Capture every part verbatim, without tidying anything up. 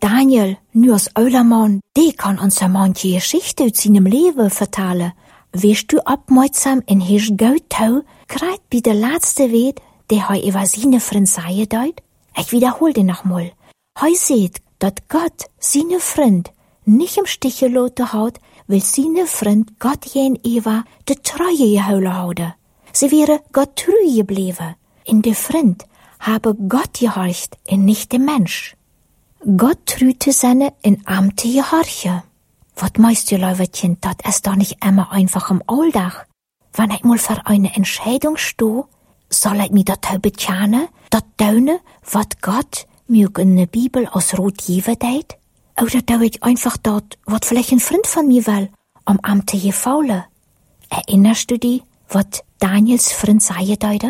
Daniel, nu als ouder man, die kann uns een manche Geschichte uit seinem Leben vertellen. Wees du opmerksam en hees goed touw, krijgt bij de laatste weet, die hij über seine Vriend zei deut? Ich wiederhol den nochmal. Hij seht, dat Gott seine Vriend nicht im Stich gelaten hat, weil seine Vriend Gott jen Eva de Treue gehouden houden. Sie wäre Gott treu gebleven. In de Vriend habe Gott gehorcht en nicht der Mensch. Gott trüte seine in Amte gehorche. Wat meist du, Leuwertchen, dat ist doch nicht immer einfach im Alltag. Wenn ich mal für eine Entscheidung stehe, soll ich mir dat heu betjane, dat duine, wat Gott mir in der Bibel aus Rot geben deit? Oder dau ich einfach dort, wat vielleicht ein Freund von mir will, um Amte gefaulen? Erinnerst du dich, wat Daniels Freund sei deute?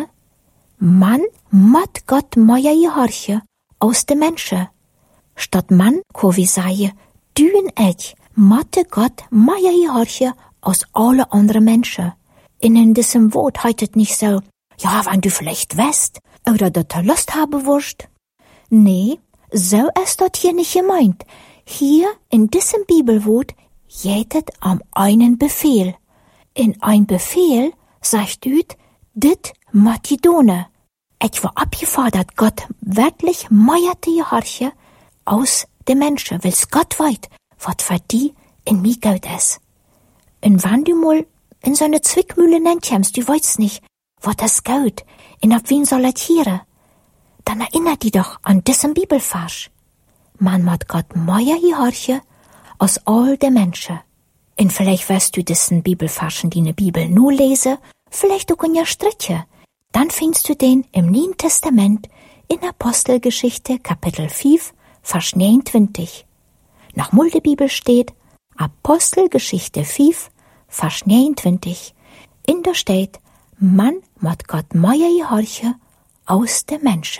Man mat Gott meier gehorche aus de Menschen. Statt man, ko wie sei, dün ich, matte Gott meier gehorche aus alle andere Menschen. In diesem Wort heitet nicht so, ja, wenn du vielleicht weißt, oder dat du Lust haben wirst. Nee, so ist dat hier nicht gemeint. Hier in diesem Bibelwort jetet am einen Befehl. In ein Befehl sagt üt, dit Matidone. Ich war abgefordert, Gott wirklich meierte gehorche aus de Menschen, weil's Gott weit, wat für die in mi gut is. Und wenn du mal in so eine Zwickmühle nenntjemst, du weißt nicht, wat das gut, und ab wen soll es hier, dann erinnert die doch an diesen Bibelvers. Man mat Gott meier gehorche aus all de Menschen. Und vielleicht wirst du diesen Bibelversen, die ne Bibel nur lese, vielleicht auch in ja Striche. Dann findest du den im Neuen Testament in Apostelgeschichte Kapitel fünf, Vers neunundzwanzig. Nach Mulde Bibel steht Apostelgeschichte fünf, Vers neunundzwanzig. In der steht, man mat Gott meier gehorche aus de Menschen.